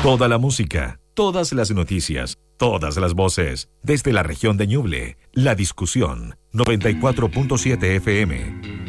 Toda la música, todas las noticias, todas las voces. Desde la región de Ñuble, La Discusión, 94.7 FM.